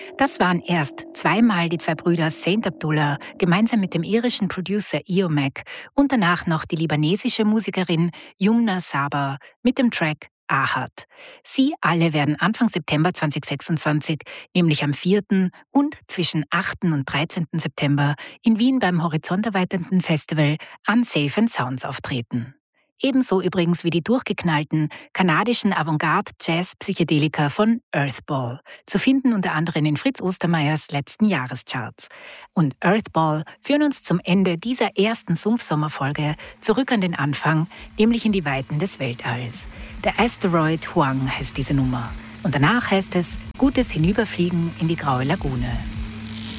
Das waren erst zweimal die zwei Brüder Saint Abdullah gemeinsam mit dem irischen Producer Io Mac und danach noch die libanesische Musikerin Yumna Saba mit dem Track Ahad. Sie alle werden Anfang September 2026, nämlich am 4. und zwischen 8. und 13. September in Wien beim horizonterweiternden Festival Unsafe and Sounds auftreten. Ebenso übrigens wie die durchgeknallten kanadischen Avantgarde-Jazz-Psychedelika von Earthball, zu finden unter anderem in Fritz Ostermeyers letzten Jahrescharts. Und Earthball führen uns zum Ende dieser ersten Sumpfsommerfolge zurück an den Anfang, nämlich in die Weiten des Weltalls. Der Asteroid Huang heißt diese Nummer. Und danach heißt es Gutes Hinüberfliegen in die graue Lagune.